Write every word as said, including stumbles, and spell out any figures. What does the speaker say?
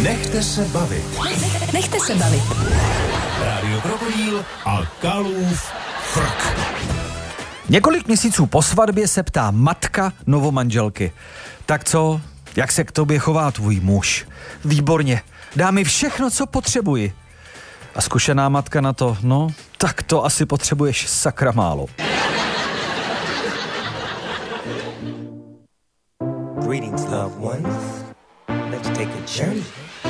Nechte se bavit. Nechte se bavit. Rádio Krokodýl a Kalův frk. Několik měsíců po svatbě se ptá matka novomanželky. Tak co, jak se k tobě chová tvůj muž? Výborně, dá mi všechno, co potřebuji. A zkušená matka na to, no, tak to asi potřebuješ sakra málo. Greetings, loved ones. Let's take a journey